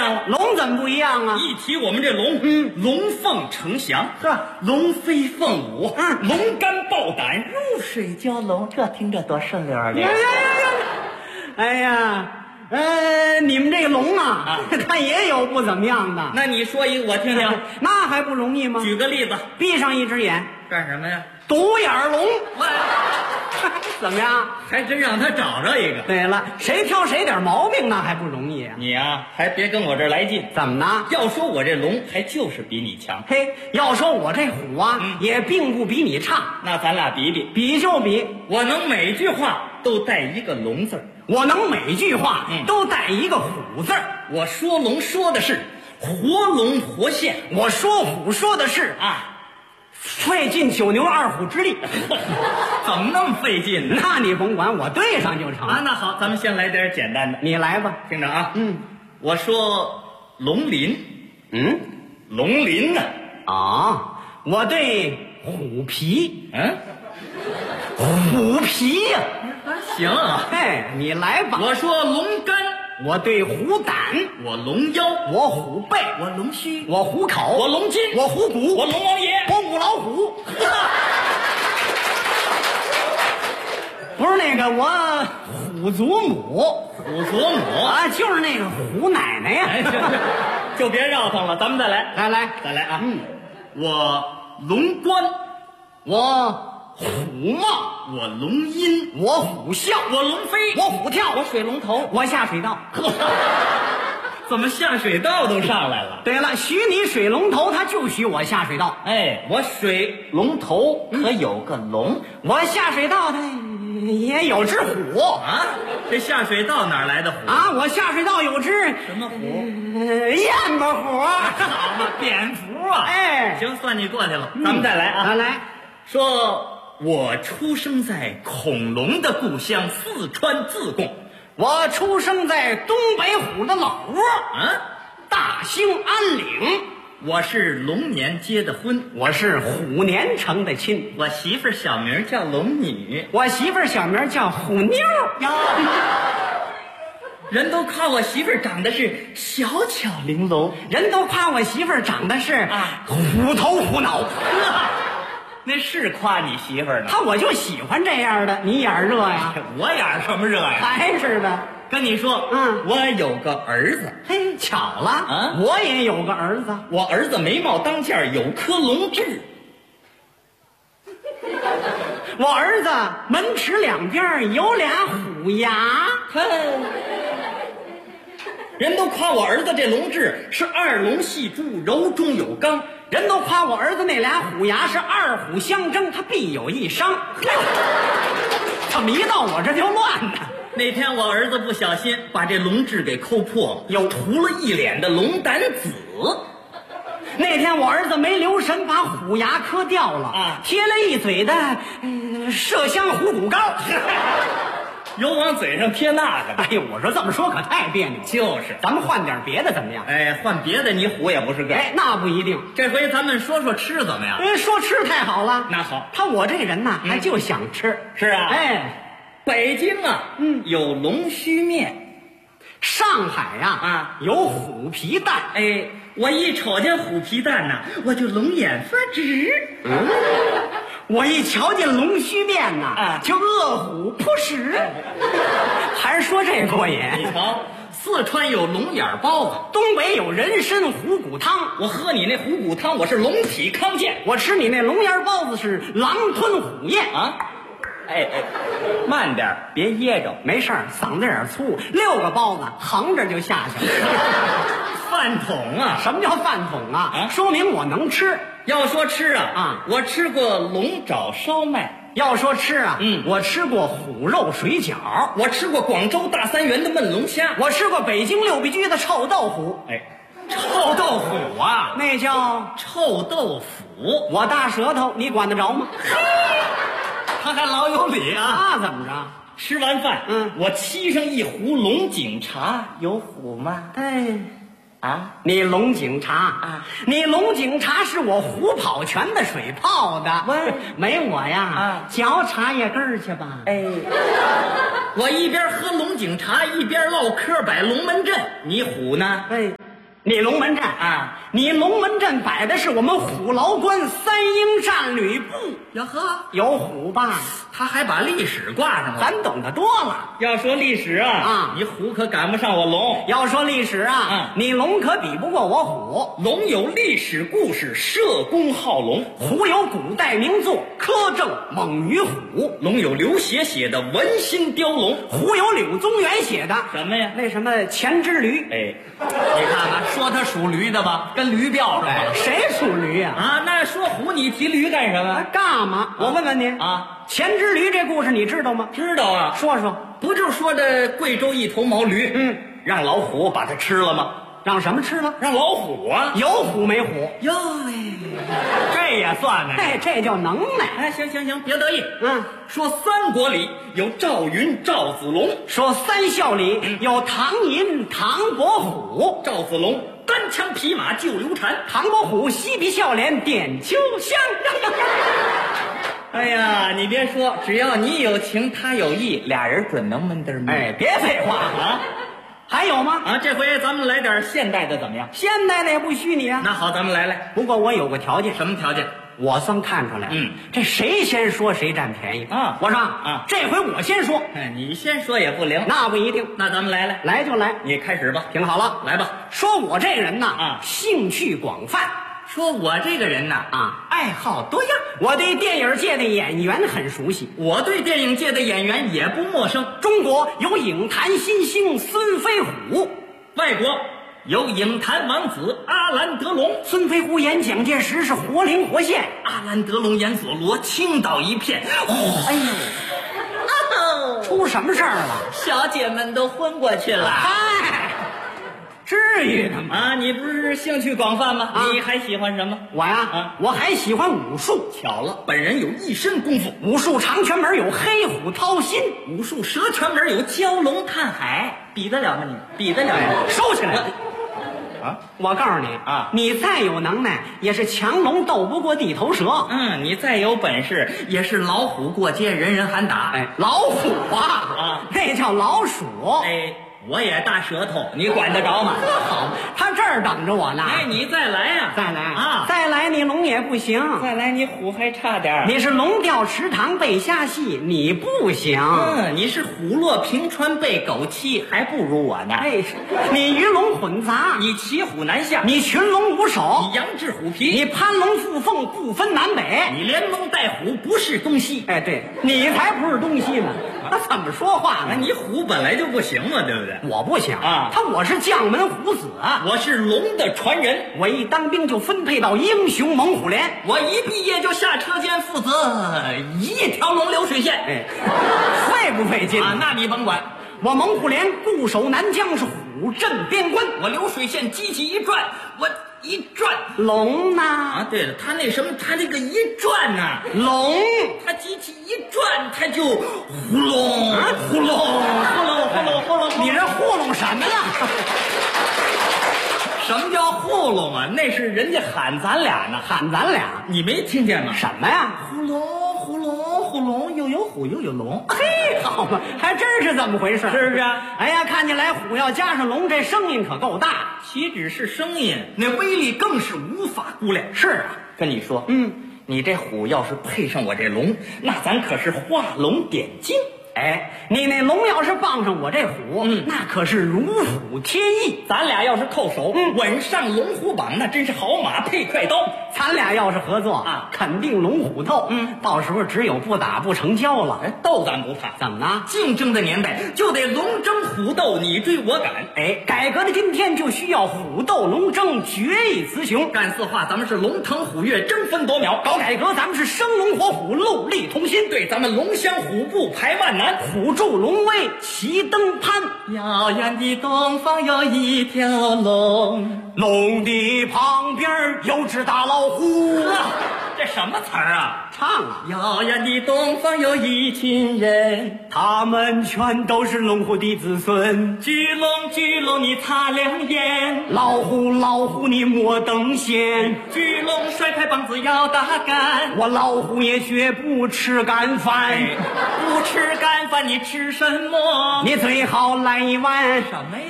样了。 龙怎么不一样啊？ 一提我们这龙，龙凤呈祥， 是吧？ 龙飞凤舞，龙肝豹胆， 入水蛟龙，这听着多顺溜啊！这哎呀，你们这个龙啊，它也有不怎么样的。 那你说一个我听听， 那还不容易吗？ 举个例子， 闭上一只眼， 干什么呀？ 独眼龙，怎么样？ 还真让他找着一个。 对了，谁挑谁点毛病那还不容易啊？ 你啊，还别跟我这儿来劲。 怎么呢？ 要说我这龙，还就是比你强。 嘿，要说我这虎啊，也并不比你差。 那咱俩比比， 比就比， 我能每句话都带一个龙字儿， 我能每句话都带一个虎字儿。 我说龙说的是活龙活现， 我说虎说的是费尽九牛二虎之力。 怎么那么费劲呢？ 那你甭管，我对上就成啊。那好，咱们先来点简单的。 你来吧， 听着啊。我说龙鳞，龙鳞呢？ 我对虎皮，虎皮呀。 行啊。 你来吧。 我说龙肝， 我对虎胆， 我龙腰， 我虎背， 我龙须， 我虎口， 我龙筋， 我虎骨， 我龙王爷， 我母老虎。不是那个，我虎祖母， 虎祖母啊，就是那个虎奶奶呀。 就别绕腾了，咱们再来，再来啊！我龙冠， 我虎帽， 我龙音， 我虎啸， 我龙飞， 我虎跳， 我水龙头， 我下水道。 怎么下水道都上来了？ 对了，许你水龙头，他就许我下水道。 我水龙头可有个龙， 我下水道它也有只虎啊。这下水道哪来的虎啊？我下水道有只什么虎？ 燕巴虎。 好嘛，蝙蝠啊！行，算你过去了。咱们再来啊！ 来， 说我出生在恐龙的故乡四川自贡。 我出生在东北虎的老窝，大兴安岭。 我是龙年结的婚， 我是虎年成的亲。 我媳妇儿小名叫龙女， 我媳妇儿小名叫虎妞呀。 人都夸我媳妇儿长得是小巧玲珑， 人都夸我媳妇儿长得是虎头虎脑。 那是夸你媳妇儿呢， 我就喜欢这样的。你眼热呀？ 我眼什么热呀？ 还是的。 跟你说，我有个儿子。 嘿，巧了，我也有个儿子。 我儿子眉毛当间有颗龙痣。 我儿子门齿两边有俩虎牙。 人都夸我儿子这龙痣是二龙戏珠，柔中有刚。 人都夸我儿子那俩虎牙是二虎相争，他必有一伤。怎么一到我这就乱呢？ 那天我儿子不小心把这龙痣给抠破了，又涂了一脸的龙胆紫。 那天我儿子没留神把虎牙磕掉了，贴了一嘴的麝香虎骨膏。 有往嘴上贴那个的。 哎呦，我说这么说可太别扭。 就是， 咱们换点别的怎么样？ 换别的你虎也不是个。 那不一定。 这回咱们说说吃怎么样？ 说吃太好了。 那好， 我这人呐，还就想吃。 是啊。北京啊，有龙须面。 上海呀，有虎皮蛋。 我一瞅见虎皮蛋呐，我就龙眼发直。 我一瞧见龙须面呐，就饿虎扑屎。还是说这过瘾？ 你瞧，四川有龙眼包子， 东北有人参虎骨汤。 我喝你那虎骨汤，我是龙体康健； 我吃你那龙眼包子是狼吞虎咽啊！慢点，别噎着。 没事儿，嗓子眼粗，6个包子横着就下去了。 饭桶啊？ 什么叫饭桶啊？说明我能吃。 要说吃我吃过龙爪烧麦。 要说吃我吃过虎肉水饺， 我吃过广州大三元的焖龙虾， 我吃过北京六必居的臭豆腐。 臭豆腐啊， 那叫臭豆腐。 我大舌头，你管得着吗？ 他还老有理啊！ 怎么着？ 吃完饭，我沏上一壶龙井茶，有虎吗？你龙井茶你龙井茶是我虎跑泉的水泡的，没我呀，嚼茶叶根儿去吧。我一边喝龙井茶一边唠嗑摆龙门阵，你虎呢？ 你龙门阵啊， 你龙门阵摆的是我们虎牢关3英战吕布。 呀呵， 有虎吧？ 他还把历史挂上了。 咱懂得多了。 要说历史啊，你虎可赶不上我龙。 要说历史啊，你龙可比不过我虎。 龙有历史故事，社公好龙； 虎有古代名作，苛政猛于虎。 龙有刘勰写的文心雕龙， 虎有柳宗元写的什么呀？ 那什么前之驴。 哎，你看看，说他属驴的吧，跟驴吊上了。 谁属驴呀？ 啊，那说虎你提驴干什么？ 干嘛？我问问你啊， 前之驴这故事你知道吗？ 知道啊， 说说。 不就说的贵州一头毛驴，让老虎把它吃了吗？ 让什么吃了？ 让老虎啊！ 有虎没虎？ 哟喂，这也算呢？ 哎，这叫能耐。 哎，行，别得意。说三国里有赵云、赵子龙， 说三校里有唐寅、唐伯虎。 赵子龙单枪匹马救刘禅， 唐伯虎嬉皮笑脸点秋香。 哎呀，你别说，只要你有情，他有意，俩人准能闷得哎，别废话啊！还有吗？ 啊，这回咱们来点现代的怎么样？ 现代的也不虚拟啊。 那好，咱们来。 不过我有个条件。 什么条件？ 我算看出来，这谁先说谁占便宜啊！ 我说这回我先说， 你先说也不灵， 那不一定。 那咱们来就来， 你开始吧。 听好了， 来吧。 说我这个人呐，兴趣广泛。 说我这个人呐，爱好多样。 我对电影界的演员很熟悉， 我对电影界的演员也不陌生。 中国有影坛新星孙飞虎， 外国有影坛王子阿兰德龙。 孙飞虎演蒋介石是活灵活现， 阿兰德龙演佐罗倾倒一片。 哎呦，出什么事儿了？ 小姐们都昏过去了。 嗨，至于的吗？ 你不是兴趣广泛吗？你还喜欢什么？ 我呀，我还喜欢武术。 巧了，本人有一身功夫。 武术长拳门有黑虎掏心， 武术蛇拳门有蛟龙探海，比得了吗？你比得了吗？ 收起来。我告诉你你再有能耐，也是强龙斗不过地头蛇。 你再有本事，也是老虎过街人人喊打。 老虎那叫老鼠。 我也大舌头，你管得着吗？ 好，他这儿等着我呢。 你再来呀！ 再来你龙也不行， 再来你虎还差点。 你是龙吊池塘背虾戏，你不行。 你是虎落平川背狗欺，还不如我呢。 你鱼龙混杂， 你骑虎难下， 你群龙无首， 你羊脂虎皮， 你攀龙附凤不分南北， 你连龙带虎不是东西。 对，你才不是东西呢。他怎么说话呢？ 你虎本来就不行嘛，对不对？ 我不行我是将门虎子我是龙的传人。 我一当兵就分配到英雄猛虎连， 我一毕业就下车间负责一条龙流水线。 费不费劲那你甭管。 我猛虎连固守南疆，是虎镇边关。 我流水线机器一转，我一转龙呢？ 对了，他那什么，他这个一转呢， 龙， 他机器一转，他就呼隆呼隆呼隆呼隆呼隆。 你这糊弄什么呀？ 什么叫糊弄啊？那是人家喊咱俩呢， 喊咱俩， 你没听见吗？ 什么呀？ 呼隆呼隆呼隆，又有虎又有龙。 嘿，好嘛，还真是这么回事， 是不是？ 哎呀，看起来虎要加上龙，这声音可够大。 岂止是声音，那威力更是无法估量。 是跟你说，你这虎要是配上我这龙，那咱可是画龙点睛。 你那龙要是傍上我这虎，那可是如虎添翼。 咱俩要是扣手，稳上龙虎榜，那真是好马配快刀。 咱俩要是合作肯定龙虎斗。到时候只有不打不成交了。 斗咱不怕， 怎么呢？ 竞争的年代就得龙争虎斗，你追我赶。 改革的今天就需要虎斗龙争，决一雌雄。 干四化咱们是龙腾虎跃，争分夺秒。 搞改革咱们是生龙活虎，戮力同心。 对，咱们龙翔虎步排万难， 虎助龙威齐登攀。 遥远的东方有一条龙， 龙的旁边有只大老虎。 这什么词儿啊？ 唱啊！ 遥远的东方有一群人， 他们全都是龙虎的子孙。 巨龙巨龙你擦亮眼， 老虎老虎你莫等闲。 巨龙甩开膀子要打干， 我老虎也绝不吃干饭。 不吃干饭你吃什么？ 你最好来一碗什么呀？